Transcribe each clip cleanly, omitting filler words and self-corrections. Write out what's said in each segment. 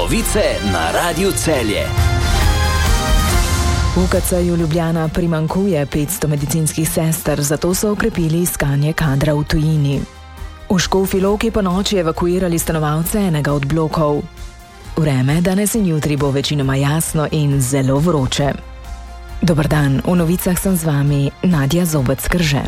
Novice na Radiu Celje. V UKC-ju Ljubljana primanjkuje 500 medicinskih sester, zato so okrepili iskanje kadra v tujini. V Škofji Loki po noči evakuirali stanovalce enega od blokov. Vreme danes in jutri bo večinoma jasno in zelo vroče. Dober dan, v novicah sem z vami Nadja Zobec-Krže.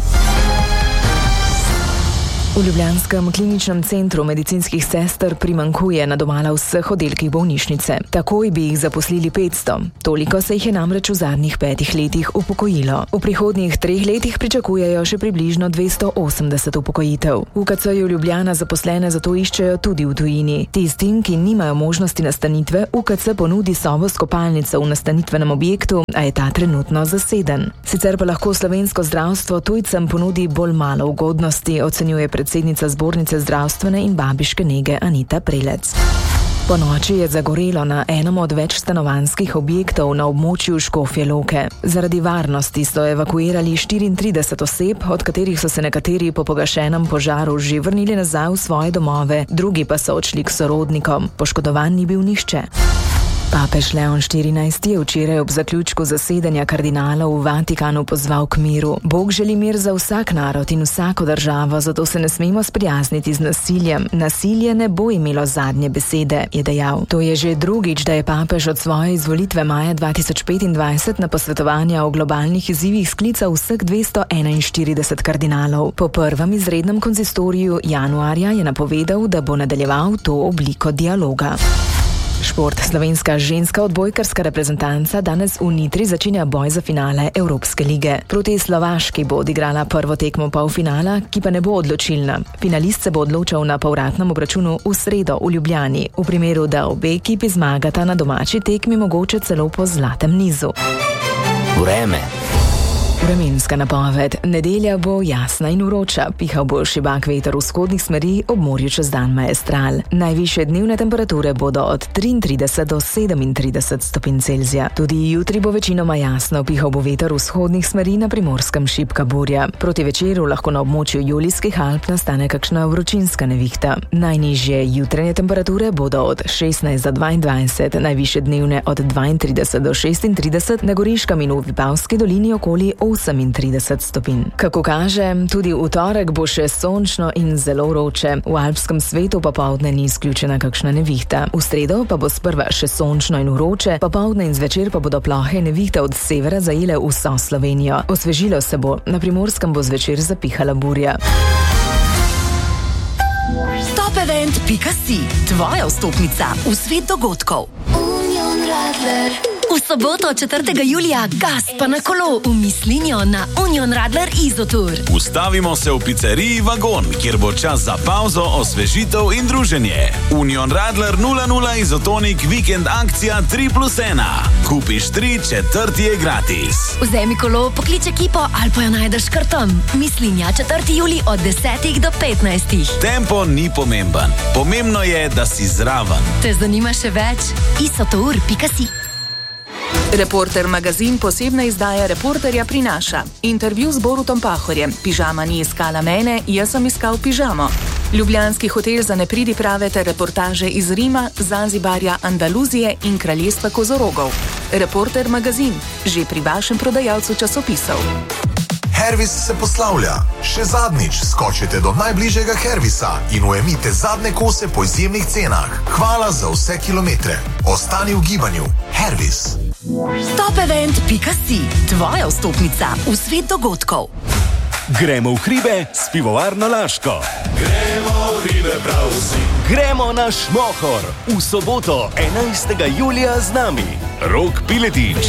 V ljubljanskem kliničnem centru medicinskih sester primanjkuje na domala vseh oddelkih bolnišnice. Takoj bi jih zaposlili 500. Toliko se jih je namreč v zadnjih 5 letih upokojilo. V prihodnjih 3 letih pričakujejo še približno 280 upokojitev. V UKC-ju Ljubljana zaposlene zato iščejo tudi v tujini. Tistim, ki nimajo možnosti nastanitve, UKC ponudi sobo s kopalnico v nastanitvenem objektu, a je ta trenutno zaseden. Sicer pa lahko slovensko zdravstvo tujcem ponudi bolj malo ugodnosti, ocenjuje predsednica Zbornice zdravstvene in babiške nege Anita Prelec. Po noči je zagorelo na enem od več stanovanjskih objektov na območju Škofje Loke. Zaradi varnosti so evakuirali 34 oseb, od katerih so se nekateri po pogašenem požaru že vrnili nazaj v svoje domove, drugi pa so odšli k sorodnikom. Poškodovan ni bil nihče. Papež Leon XIV je včeraj ob zaključku zasedanja kardinalov v Vatikanu pozval k miru. Bog želi mir za vsak narod in vsako državo, zato se ne smemo sprijazniti z nasiljem. Nasilje ne bo imelo zadnje besede, je dejal. To je že drugič, da je papež od svoje izvolitve maja 2025 na posvetovanja o globalnih izzivih sklical vseh 241 kardinalov. Po prvem izrednem konzistoriju januarja je napovedal, da bo nadaljeval to obliko dialoga. Šport. Slovenska ženska odbojkarska reprezentanca danes v Nitri začenja boj za finale Evropske lige. Proti Slovaški bo odigrala prvo tekmo polfinala, ki pa ne bo odločilna. Finalist se bo odločal na povratnem obračunu v sredo v Ljubljani. V primeru, da obe ekipi zmagata na domači tekmi, mogoče celo po zlatem nizu. Vreme. Vremenska napoved. Nedelja bo jasna in vroča. Pihal bo šibak veter vzhodnih smeri, ob morju čez dan maestral. Najvišje dnevne temperature bodo od 33 do 37 stopinj Celzija. Tudi jutri bo večinoma jasno, pihal bo veter vzhodnih smeri, na Primorskem šibka burja. Proti večeru lahko na območju Julijskih Alp nastane kakšna vročinska nevihta. Najnižje jutranje temperature bodo od 16 do 22, najvišje dnevne od 32 do 36, na Goriškem in v Vipavski dolini okoli 38 stopinj. Kako kaže, tudi v torek bo še sončno in zelo vroče. V alpskem svetu popoldne ni izključena kakšna nevihta. V sredo pa bo sprva še sončno in vroče, popoldne in zvečer pa bodo plohe nevihte od severa zajele vso Slovenijo. Osvežilo se bo, na Primorskem bo zvečer zapihala burja. Topevent.si, tvoja vstopnica v svet dogodkov. Union Radler. V soboto 4. julija gas pa na kolo v Mislinjo na Union Radler Izotour. Ustavimo se v pizzeriji Vagon, kjer bo čas za pauzo, osvežitev in druženje. Union Radler 00 Izotonik vikend akcija 3+1. Kupiš 3, 4. je gratis. Vzemi kolo, poklič ekipo ali pa jo najdeš kar tam. Mislinja 4. julij od 10 do 15. Tempo ni pomemben. Pomembno je, da si zraven. Te zanima še več? Izotour.si. Reporter magazin posebna izdaja Reporterja prinaša. Intervju z Borutom Pahorjem. Pižama ni iskala mene, jaz sem iskal pižamo. Ljubljanski hotel za nepridiprave ter reportaže iz Rima, Zanzibarja, Andaluzije in kraljestva kozorogov. Reporter magazin, že pri vašem prodajalcu časopisov. Hervis se poslavlja. Še zadnjič skočite do najbližjega Hervisa in ujemite zadnje kose po izjemnih cenah. Hvala za vse kilometre. Ostani v gibanju. Hervis. Topevent.si, tvoja vstopnica v svet dogodkov. Gremo v hribe s pivovarno Laško. Gremo v hribe prav vsi. Gremo na Šmohor v soboto 11. julija z nami. Rok Piletič.